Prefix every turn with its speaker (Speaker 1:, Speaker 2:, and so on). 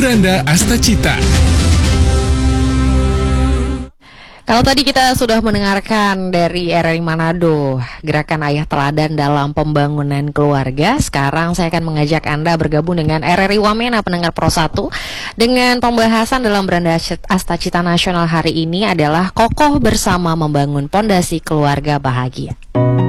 Speaker 1: Beranda Astacita.
Speaker 2: Kalau tadi kita sudah mendengarkan dari RRI Manado, gerakan ayah teladan dalam pembangunan keluarga. Sekarang saya akan mengajak Anda bergabung dengan RRI Wamena pendengar Pro 1 dengan pembahasan dalam Beranda Astacita Nasional hari ini adalah kokoh bersama membangun pondasi keluarga bahagia.